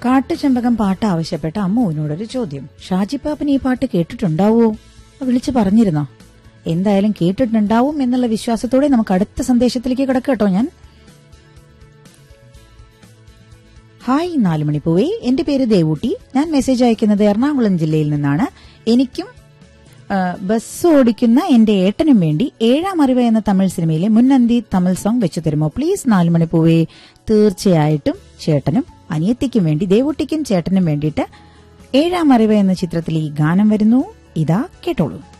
കാട്ടുചെമ്പകം പാട്ട് ആവശ്യപ്പെട്ട അമ്മുവിനോടൊരു ചോദ്യം. ഷാജിപ്പാപ്പൻ ഈ പാട്ട് കേട്ടിട്ടുണ്ടാവോ? വിളിച്ചു പറഞ്ഞിരുന്നോ? എന്തായാലും കേട്ടിട്ടുണ്ടാവും എന്നുള്ള വിശ്വാസത്തോടെ നമുക്ക് അടുത്ത സന്ദേശത്തിലേക്ക് കിടക്കട്ടോ. ഞാൻ ഹായ് 4 മണിപ്പൂവേ, എന്റെ പേര് ദേവൂട്ടി. ഞാൻ മെസ്സേജ് അയക്കുന്നത് എറണാകുളം ജില്ലയിൽ നിന്നാണ്. എനിക്കും ബസ് ഓടിക്കുന്ന എന്റെ ഏട്ടനും വേണ്ടി 7ാം അറിവ് എന്ന തമിഴ് സിനിമയിലെ മുന്നന്തി തമിഴ് സോങ് വെച്ചു തരുമോ പ്ലീസ്? 4 മണിപ്പൂവേ, തീർച്ചയായിട്ടും ചേട്ടനും അനിയത്തിക്കും വേണ്ടി, ദേവൂട്ടിക്കും ചേട്ടനും വേണ്ടിയിട്ട് 7ാം അറിവ് എന്ന ചിത്രത്തിൽ ഈ ഗാനം വരുന്നു. ഇതാ കേട്ടോളൂ.